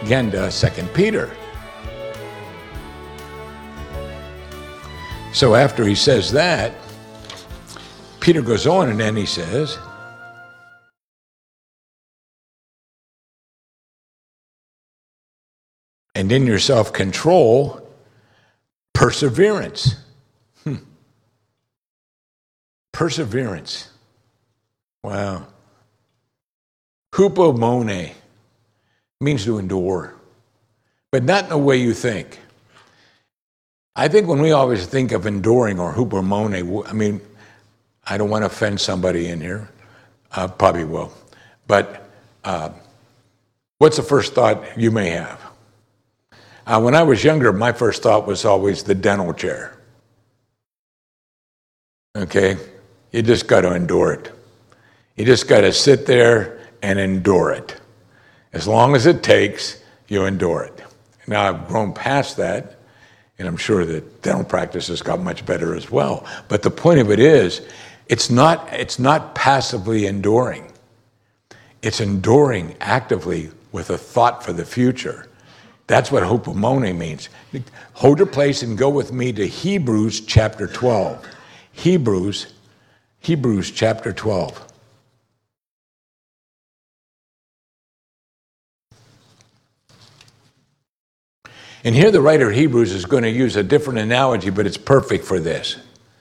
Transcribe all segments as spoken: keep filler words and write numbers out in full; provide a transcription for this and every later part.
again to Second Peter. So after he says that, Peter goes on and then he says, and in your self-control, perseverance. Hmm. Perseverance. Wow. Hupomone means to endure, but not in the way you think. I think when we always think of enduring or hupomone, I mean, I don't want to offend somebody in here. Uh, probably will. But uh, what's the first thought you may have? Uh, when I was younger, my first thought was always the dental chair. Okay? You just got to endure it. You just got to sit there and endure it. As long as it takes, you endure it. Now, I've grown past that, and I'm sure that dental practice has got much better as well. But the point of it is, it's not, it's not passively enduring. It's enduring actively with a thought for the future. That's what hupomone means. Hold your place and go with me to Hebrews chapter twelve. Hebrews, Hebrews chapter twelve. And here the writer of Hebrews is going to use a different analogy, but it's perfect for this.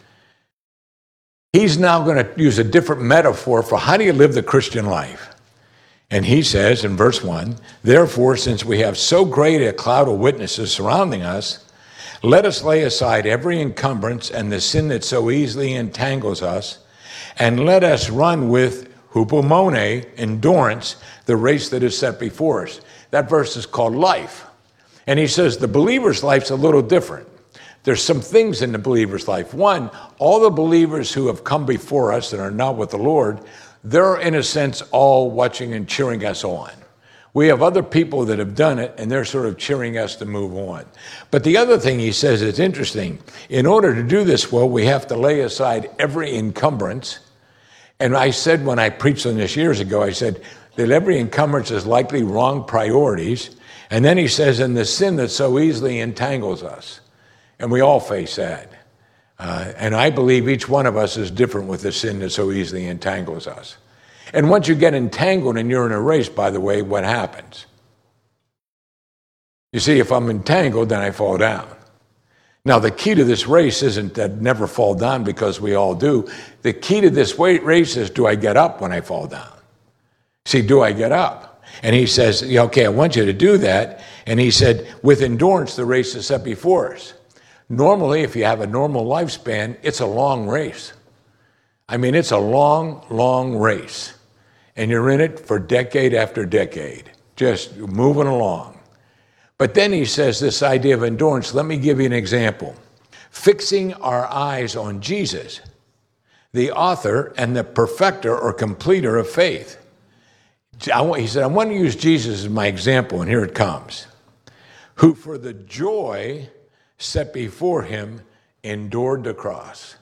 He's now going to use a different metaphor for how do you live the Christian life. And he says in verse one, therefore, since we have so great a cloud of witnesses surrounding us, let us lay aside every encumbrance and the sin that so easily entangles us, and let us run with hupomone, endurance, the race that is set before us. That verse is called life. And he says the believer's life's a little different. There's some things in the believer's life. One, all the believers who have come before us and are not with the Lord, they're in a sense all watching and cheering us on. We have other people that have done it, and they're sort of cheering us to move on. But the other thing he says is interesting. In order to do this well, we have to lay aside every encumbrance. And I said when I preached on this years ago, I said that every encumbrance is likely wrong priorities. And then he says, and the sin that so easily entangles us. And we all face that. Uh, and I believe each one of us is different with the sin that so easily entangles us. And once you get entangled and you're in a race, by the way, what happens? You see, if I'm entangled, then I fall down. Now, the key to this race isn't that never fall down because we all do. The key to this race is, do I get up when I fall down? See, do I get up? And he says, okay, I want you to do that. And he said, with endurance, the race is set before us. Normally, if you have a normal lifespan, it's a long race. I mean, it's a long, long race. And you're in it for decade after decade, just moving along. But then he says this idea of endurance. Let me give you an example. Fixing our eyes on Jesus, the author and the perfecter or completer of faith. I want, he said, I want to use Jesus as my example, and here it comes. Who for the joy set before him endured the cross.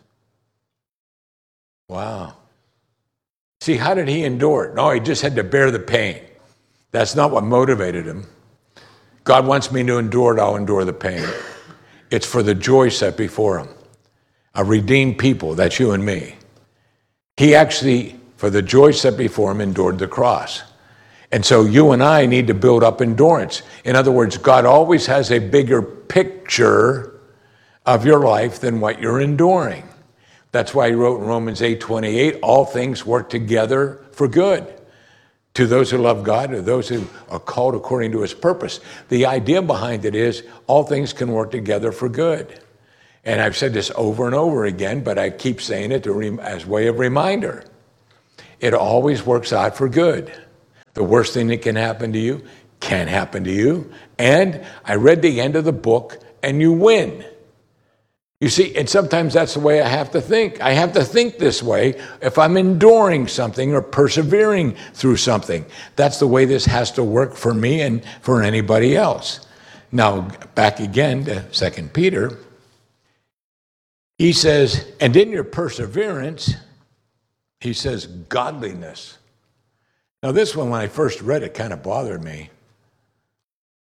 Wow. See, how did he endure it? No, he just had to bear the pain. That's not what motivated him. God wants me to endure it, I'll endure the pain. It's for the joy set before him. A redeemed people, that's you and me. He actually, for the joy set before him, endured the cross. And so you and I need to build up endurance. In other words, God always has a bigger picture of your life than what you're enduring. That's why he wrote in Romans eight twenty-eight, all things work together for good. To those who love God, or those who are called according to his purpose. The idea behind it is all things can work together for good. And I've said this over and over again, but I keep saying it to re- as way of reminder. It always works out for good. The worst thing that can happen to you can happen to you. And I read the end of the book, and you win. You see, and sometimes that's the way I have to think. I have to think this way if I'm enduring something or persevering through something. That's the way this has to work for me and for anybody else. Now, back again to Second Peter. He says, and in your perseverance, he says, godliness. Now, this one, when I first read it, kind of bothered me.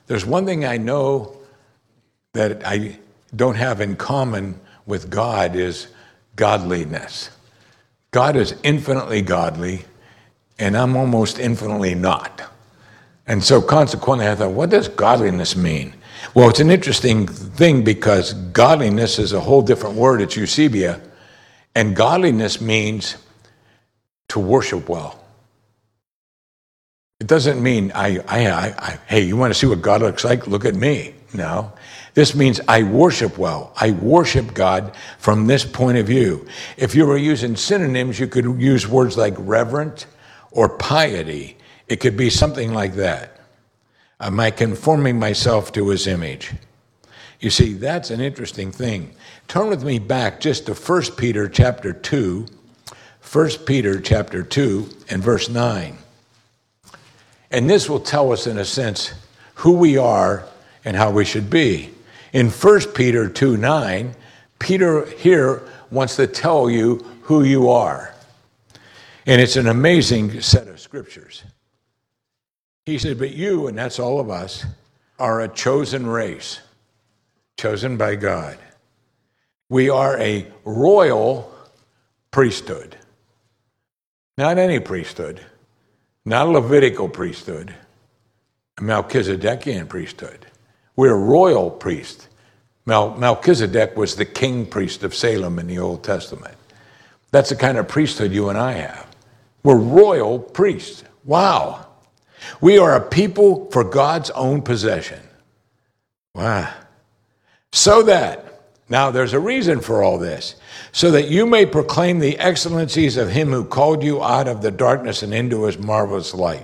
There's one thing I know that I don't have in common with God is godliness. God is infinitely godly, and I'm almost infinitely not. And so consequently, I thought, what does godliness mean? Well, it's an interesting thing because godliness is a whole different word. It's eusebia. And godliness means to worship well. It doesn't mean, I, I, I, I, hey, you want to see what God looks like? Look at me. No. This means I worship well. I worship God from this point of view. If you were using synonyms, you could use words like reverent or piety. It could be something like that. Am I conforming myself to his image? You see, that's an interesting thing. Turn with me back just to First Peter chapter two. First Peter chapter two and verse nine. And this will tell us, in a sense, who we are and how we should be. In First Peter two nine, Peter here wants to tell you who you are. And it's an amazing set of scriptures. He said, but you, and that's all of us, are a chosen race, chosen by God. We are a royal priesthood. Not any priesthood, not a Levitical priesthood, a Melchizedekian priesthood. We're a royal priest. Mel- Melchizedek was the king priest of Salem in the Old Testament. That's the kind of priesthood you and I have. We're royal priests. Wow. We are a people for God's own possession. Wow. So that, now there's a reason for all this, so that you may proclaim the excellencies of him who called you out of the darkness and into his marvelous light.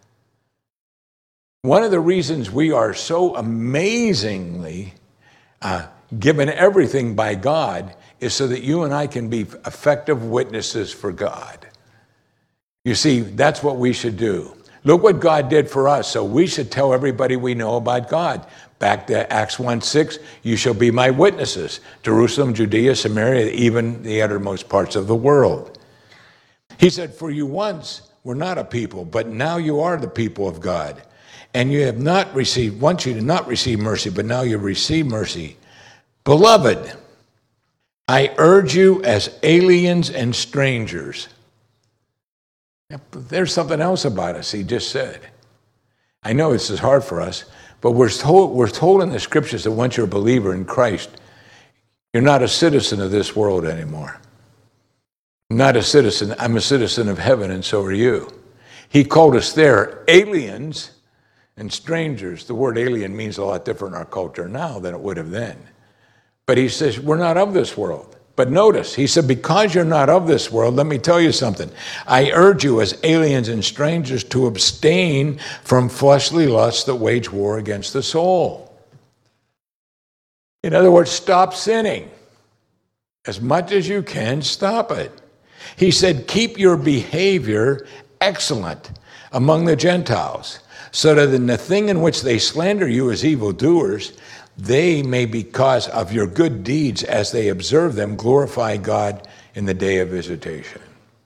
One of the reasons we are so amazingly uh, given everything by God is so that you and I can be effective witnesses for God. You see, that's what we should do. Look what God did for us, so we should tell everybody we know about God. Back to Acts one six, you shall be my witnesses. Jerusalem, Judea, Samaria, even the uttermost parts of the world. He said, for you once were not a people, but now you are the people of God. And you have not received, once you did not receive mercy, but now you receive mercy. Beloved, I urge you as aliens and strangers. There's something else about us, he just said. I know this is hard for us, but we're told, we're told in the scriptures that once you're a believer in Christ, you're not a citizen of this world anymore. I'm not a citizen. I'm a citizen of heaven, and so are you. He called us there aliens and strangers. The word alien means a lot different in our culture now than it would have then. But he says, we're not of this world. But notice, he said, because you're not of this world, let me tell you something. I urge you as aliens and strangers to abstain from fleshly lusts that wage war against the soul. In other words, stop sinning. As much as you can, stop it. He said, keep your behavior excellent among the Gentiles, so that in the thing in which they slander you as evildoers, they may, because of your good deeds as they observe them, glorify God in the day of visitation.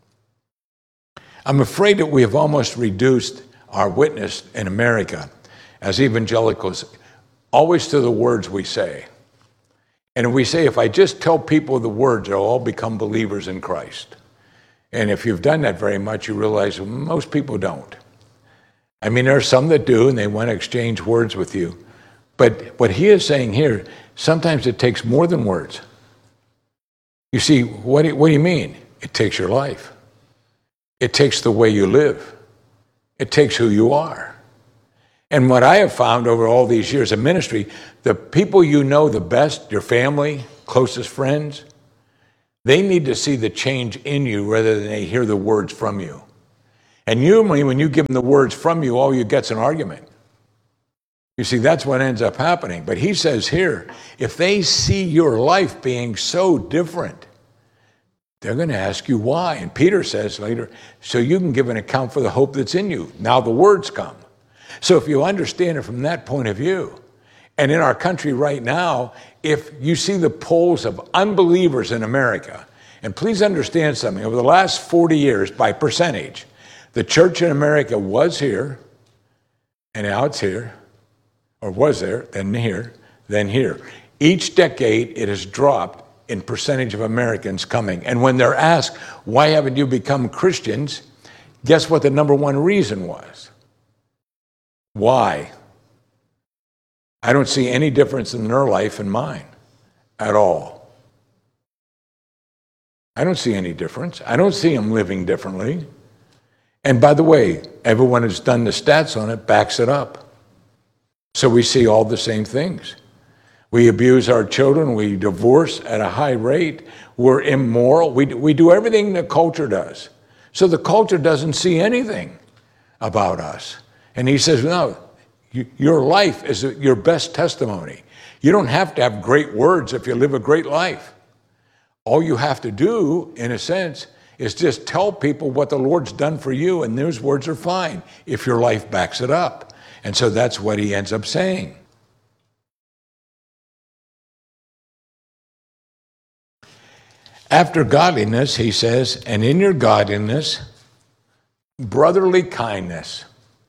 I'm afraid that we have almost reduced our witness in America as evangelicals always to the words we say. And we say, if I just tell people the words, they'll all become believers in Christ. And if you've done that very much, you realize well, most people don't. I mean, there are some that do, and they want to exchange words with you. But what he is saying here, sometimes it takes more than words. You see, what do you, what do you mean? It takes your life. It takes the way you live. It takes who you are. And what I have found over all these years of ministry, the people you know the best, your family, closest friends, they need to see the change in you rather than they hear the words from you. And usually when you give them the words from you, all you get's an argument. You see, that's what ends up happening. But he says here, if they see your life being so different, they're going to ask you why. And Peter says later, so you can give an account for the hope that's in you. Now the words come. So if you understand it from that point of view, and in our country right now, if you see the polls of unbelievers in America, and please understand something, over the last forty years, by percentage, the church in America was here, and now it's here. or was there, then here, then here. Each decade, it has dropped in percentage of Americans coming. And when they're asked, why haven't you become Christians? Guess what the number one reason was? Why? I don't see any difference in their life and mine at all. I don't see any difference. I don't see them living differently. And by the way, everyone who's done the stats on it backs it up. So we see all the same things. We abuse our children. We divorce at a high rate. We're immoral. We, we do everything the culture does. So the culture doesn't see anything about us. And he says, no, you, your life is your best testimony. You don't have to have great words if you live a great life. All you have to do, in a sense, is just tell people what the Lord's done for you, and those words are fine if your life backs it up. And so that's what he ends up saying. After godliness, he says, and in your godliness, brotherly kindness.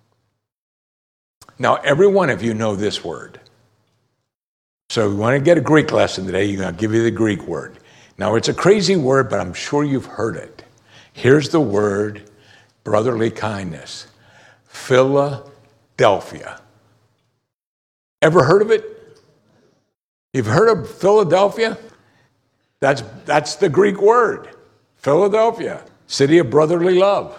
Now, every one of you know this word. So we want to get a Greek lesson today. I'll give you the Greek word. Now, it's a crazy word, but I'm sure you've heard it. Here's the word, brotherly kindness. Philadelphia. Ever heard of it? You've heard of Philadelphia? That's, that's the Greek word, Philadelphia, city of brotherly love.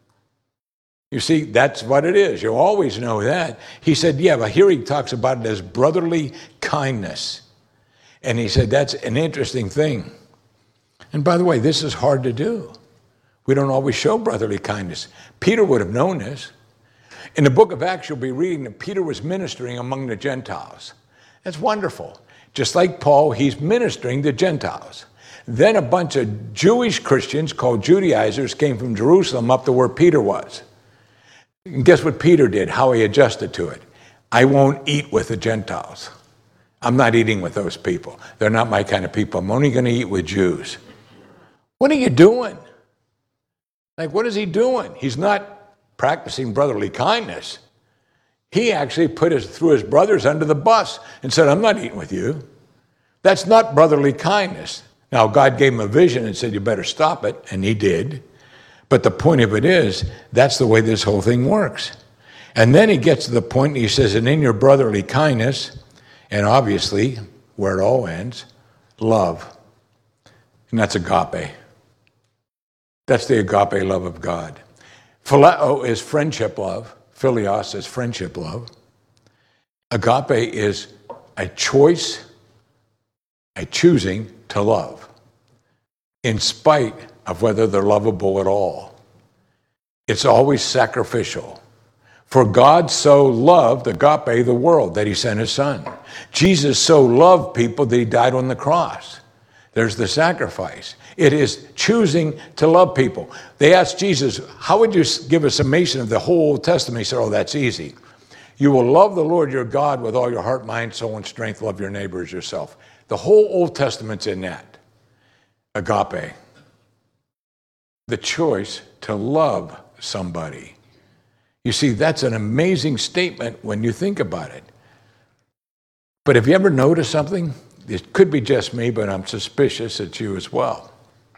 You see, that's what it is. You always know that. He said, yeah, but here he talks about it as brotherly kindness. And he said, that's an interesting thing. And by the way, this is hard to do. We don't always show brotherly kindness. Peter would have known this. In the book of Acts, you'll be reading that Peter was ministering among the Gentiles. That's wonderful. Just like Paul, he's ministering to Gentiles. Then a bunch of Jewish Christians called Judaizers came from Jerusalem up to where Peter was. And guess what Peter did, how he adjusted to it? I won't eat with the Gentiles. I'm not eating with those people. They're not my kind of people. I'm only going to eat with Jews. What are you doing? Like, what is he doing? He's not practicing brotherly kindness. He actually put his, threw his brothers under the bus and said, I'm not eating with you. That's not brotherly kindness. Now, God gave him a vision and said, you better stop it, and he did. But the point of it is, that's the way this whole thing works. And then he gets to the point, and he says, and in your brotherly kindness, and obviously, where it all ends, love. And that's agape. That's the agape love of God. Phileo is friendship love. Philios is friendship love. Agape is a choice, a choosing to love, in spite of whether they're lovable at all. It's always sacrificial. For God so loved, agape, the world, that he sent his son. Jesus so loved people that he died on the cross. There's the sacrifice. It is choosing to love people. They asked Jesus, how would you give a summation of the whole Old Testament? He said, oh, that's easy. You will love the Lord your God with all your heart, mind, soul, and strength. Love your neighbor as yourself. The whole Old Testament's in that. Agape. The choice to love somebody. You see, that's an amazing statement when you think about it. But have you ever noticed something? It could be just me, but I'm suspicious it's you as well.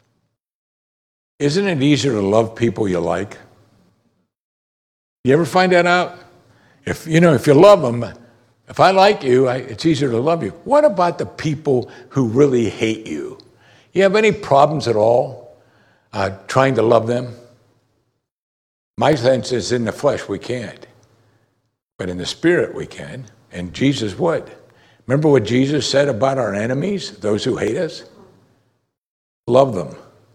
Isn't it easier to love people you like? You ever find that out? If you know, if you love them, if I like you, I, it's easier to love you. What about the people who really hate you? You have any problems at all uh, trying to love them? My sense is in the flesh we can't, but in the spirit we can, and Jesus would. Remember what Jesus said about our enemies, those who hate us? Love them.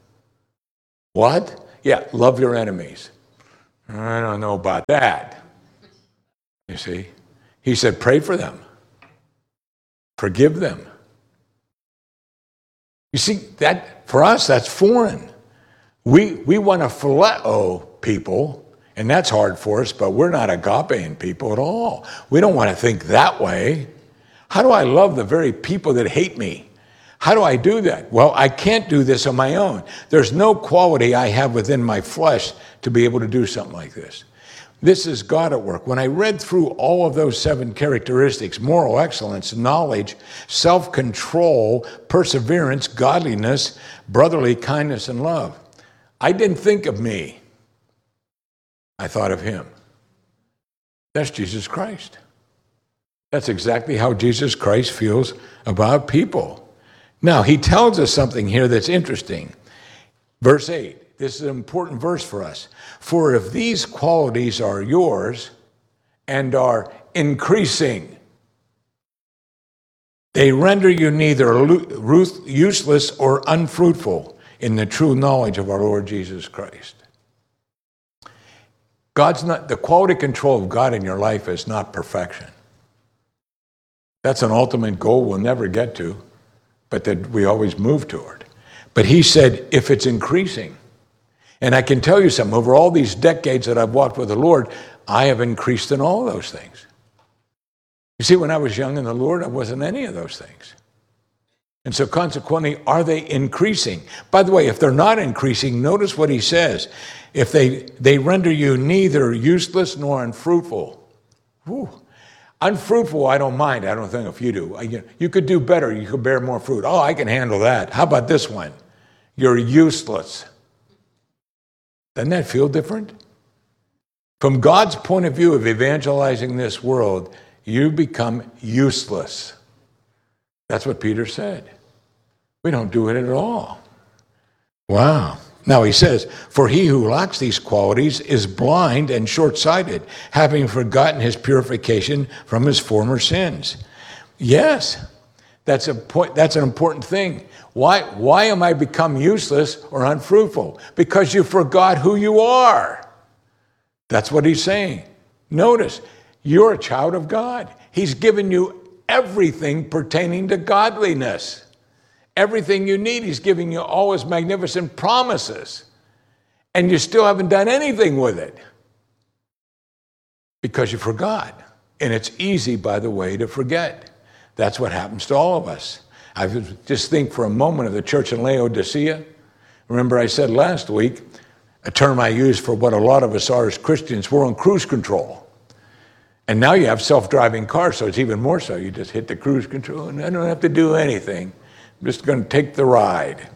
What? Yeah, love your enemies. I don't know about that. You see? He said, pray for them. Forgive them. You see, that for us, that's foreign. We we want to phileo people, and that's hard for us, but we're not agapeing people at all. We don't want to think that way. How do I love the very people that hate me? How do I do that? Well, I can't do this on my own. There's no quality I have within my flesh to be able to do something like this. This is God at work. When I read through all of those seven characteristics, moral excellence, knowledge, self-control, perseverance, godliness, brotherly kindness, and love, I didn't think of me. I thought of him. That's Jesus Christ. That's exactly how Jesus Christ feels about people. Now, he tells us something here that's interesting. Verse eight. This is an important verse for us. For if these qualities are yours and are increasing, they render you neither useless or unfruitful in the true knowledge of our Lord Jesus Christ. God's not, the quality control of God in your life is not perfection. That's an ultimate goal we'll never get to, but that we always move toward. But he said, if it's increasing, and I can tell you something, over all these decades that I've walked with the Lord, I have increased in all those things. You see, when I was young in the Lord, I wasn't any of those things. And so consequently, are they increasing? By the way, if they're not increasing, notice what he says. If they, they render you neither useless nor unfruitful. Whew. Unfruitful, I don't mind. I don't think if you do. I, you could do better. You could bear more fruit. Oh, I can handle that. How about this one? You're useless. Doesn't that feel different? From God's point of view of evangelizing this world, you become useless. That's what Peter said. We don't do it at all. Wow. Now he says, for he who lacks these qualities is blind and short-sighted, having forgotten his purification from his former sins. Yes, that's a point, that's an important thing. Why, why am I become useless or unfruitful? Because you forgot who you are. That's what he's saying. Notice, you're a child of God. He's given you everything pertaining to godliness. Everything you need, he's giving you all his magnificent promises. And you still haven't done anything with it. Because you forgot. And it's easy, by the way, to forget. That's what happens to all of us. I just think for a moment of the church in Laodicea. Remember I said last week, a term I use for what a lot of us are as Christians, we're on cruise control. And now you have self-driving cars, so it's even more so. You just hit the cruise control and I don't have to do anything. I'm just going to take the ride.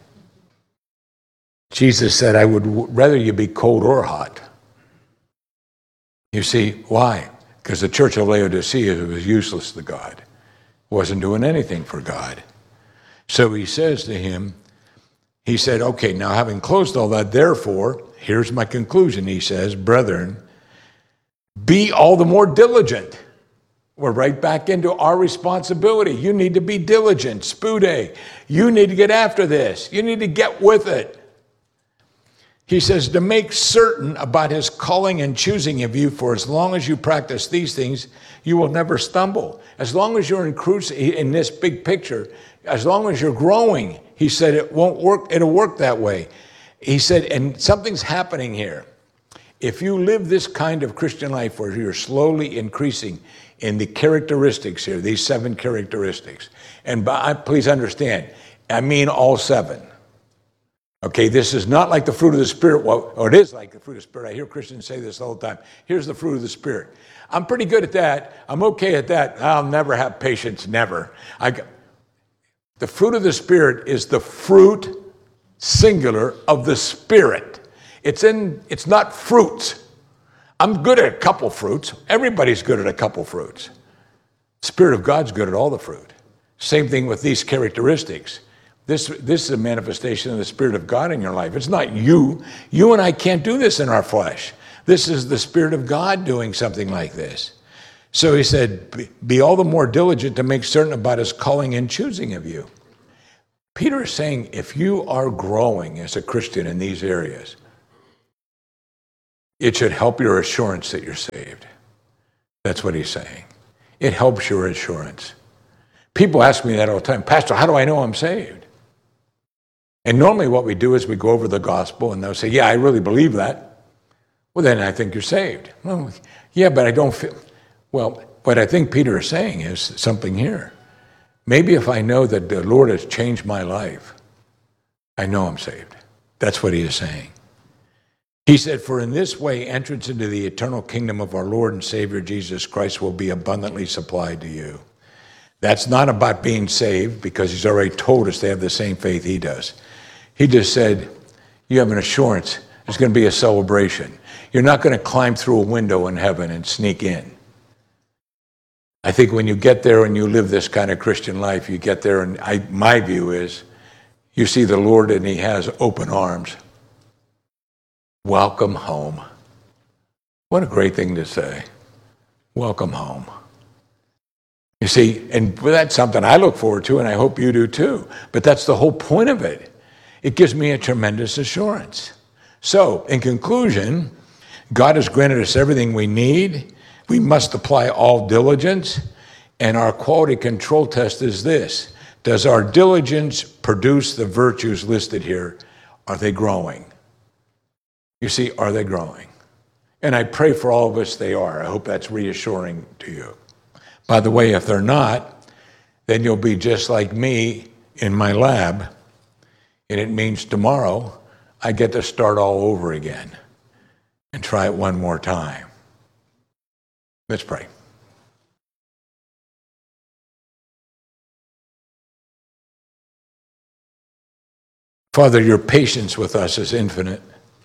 Jesus said, I would rather you be cold or hot. You see, why? Because the church of Laodicea was useless to God. Wasn't doing anything for God. So he says to him, he said, okay, now having closed all that, therefore, here's my conclusion. He says, brethren, be all the more diligent. We're right back into our responsibility. You need to be diligent, spude. You need to get after this. You need to get with it. He says, to make certain about his calling and choosing of you, for as long as you practice these things, you will never stumble. As long as you're in, cruise, in this big picture, as long as you're growing, he said, it won't work, it'll work that way. He said, and something's happening here. If you live this kind of Christian life where you're slowly increasing in the characteristics here, these seven characteristics, and by, please understand, I mean all seven. Okay, this is not like the fruit of the Spirit. Well, or it is like the fruit of the Spirit. I hear Christians say this all the time. Here's the fruit of the Spirit. I'm pretty good at that. I'm okay at that. I'll never have patience, never. I, the fruit of the Spirit is the fruit, singular, of the Spirit. It's in. It's not fruits. I'm good at a couple fruits. Everybody's good at a couple fruits. The Spirit of God's good at all the fruit. Same thing with these characteristics. This, this is a manifestation of the Spirit of God in your life. It's not you. You and I can't do this in our flesh. This is the Spirit of God doing something like this. So he said, be, be all the more diligent to make certain about his calling and choosing of you. Peter is saying, if you are growing as a Christian in these areas, it should help your assurance that you're saved. That's what he's saying. It helps your assurance. People ask me that all the time, Pastor, how do I know I'm saved? And normally what we do is we go over the gospel and they'll say, yeah, I really believe that. Well, then I think you're saved. Well, yeah, but I don't feel... Well, what I think Peter is saying is something here. Maybe if I know that the Lord has changed my life, I know I'm saved. That's what he is saying. He said, for in this way, entrance into the eternal kingdom of our Lord and Savior Jesus Christ will be abundantly supplied to you. That's not about being saved, because he's already told us they have the same faith he does. He just said, you have an assurance. There's going to be a celebration. You're not going to climb through a window in heaven and sneak in. I think when you get there and you live this kind of Christian life, you get there, and I, my view is, you see the Lord and he has open arms. Welcome home. What a great thing to say. Welcome home. You see, and that's something I look forward to, and I hope you do too. But that's the whole point of it. It gives me a tremendous assurance. So, in conclusion, God has granted us everything we need. We must apply all diligence. And our quality control test is this. Does our diligence produce the virtues listed here? Are they growing? You see, are they growing? And I pray for all of us they are. I hope that's reassuring to you. By the way, if they're not, then you'll be just like me in my lab, and it means tomorrow I get to start all over again and try it one more time. Let's pray. Father, your patience with us is infinite.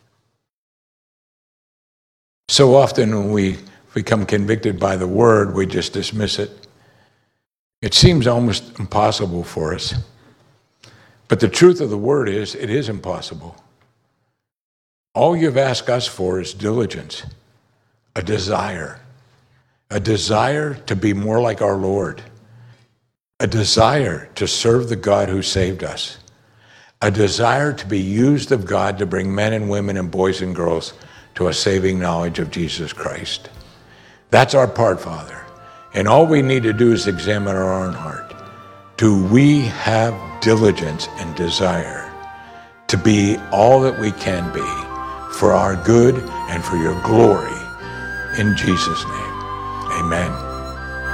So often when we become convicted by the word, we just dismiss it. It seems almost impossible for us. But the truth of the word is, it is impossible. All you've asked us for is diligence, a desire, a desire to be more like our Lord, a desire to serve the God who saved us, a desire to be used of God to bring men and women and boys and girls to a saving knowledge of Jesus Christ. That's our part, Father. And all we need to do is examine our own heart. Do we have diligence and desire to be all that we can be for our good and for your glory? In Jesus' name, amen.